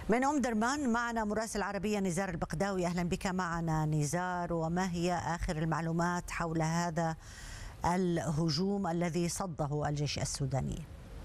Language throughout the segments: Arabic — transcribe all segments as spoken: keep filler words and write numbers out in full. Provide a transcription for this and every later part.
من أم درمان معنا مراسل العربية نزار البقداوي. أهلا بك معنا نزار، وما هي آخر المعلومات حول هذا الهجوم الذي صده الجيش السوداني؟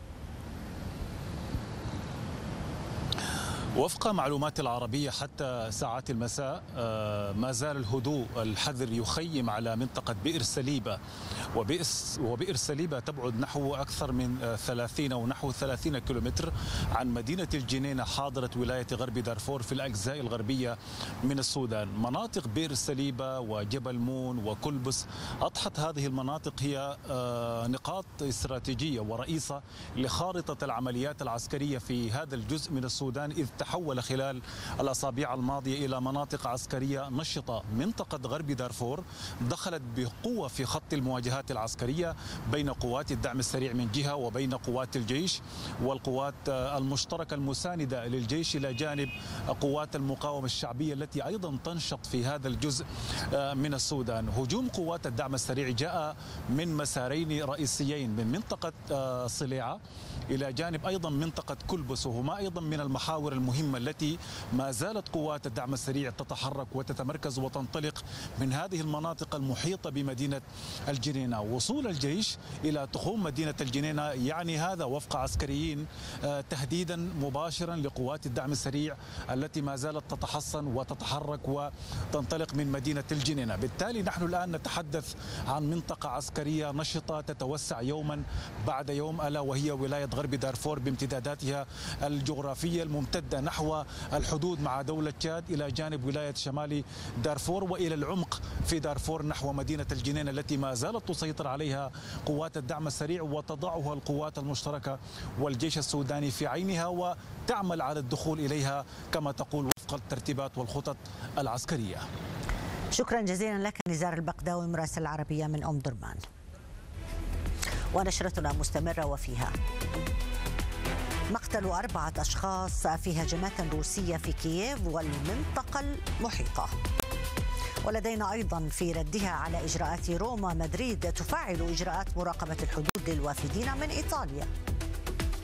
وفق معلومات العربية حتى ساعات المساء ما زال الهدوء الحذر يخيم على منطقة بئر سليبة، وبئر سليبة تبعد نحو أكثر من ثلاثين أو نحو ثلاثين كيلومتر عن مدينة الجنينة حاضرة ولاية غرب دارفور في الأجزاء الغربية من السودان. مناطق بئر سليبة وجبل مون وكلبس أضحت هذه المناطق هي نقاط استراتيجية ورئيسة لخارطة العمليات العسكرية في هذا الجزء من السودان، إذ تحول خلال الأسابيع الماضية إلى مناطق عسكرية نشطة. منطقة غرب دارفور دخلت بقوة في خط المواجهات العسكرية بين قوات الدعم السريع من جهة وبين قوات الجيش والقوات المشتركة المساندة للجيش، إلى جانب قوات المقاومة الشعبية التي أيضا تنشط في هذا الجزء من السودان. هجوم قوات الدعم السريع جاء من مسارين رئيسيين، من منطقة صليعة إلى جانب أيضا منطقة كلبس، وهما أيضا من المحاور المهمة التي ما زالت قوات الدعم السريع تتحرك وتتمركز وتنطلق من هذه المناطق المحيطة بمدينة الجنينة. وصول الجيش إلى تخوم مدينة الجنينة يعني هذا وفق عسكريين تهديدا مباشرا لقوات الدعم السريع التي ما زالت تتحصن وتتحرك وتنطلق من مدينة الجنينة. بالتالي نحن الآن نتحدث عن منطقة عسكرية نشطة تتوسع يوما بعد يوم، ألا وهي ولاية غرب دارفور بامتداداتها الجغرافية الممتدة نحو الحدود مع دولة تشاد، إلى جانب ولاية شمال دارفور وإلى العمق في دارفور نحو مدينة الجنينة التي ما زالت تسيطر عليها قوات الدعم السريع وتضعها القوات المشتركة والجيش السوداني في عينها، وتعمل على الدخول إليها كما تقول وفق الترتيبات والخطط العسكرية. شكرا جزيلا لك نزار البقداوي مراسل العربية من أم درمان. ونشرتنا مستمرة وفيها مقتل أربعة أشخاص في هجمات روسية في كييف والمنطقة المحيطة. ولدينا أيضا في ردها على إجراءات روما مدريد تفعل إجراءات مراقبة الحدود للوافدين من إيطاليا.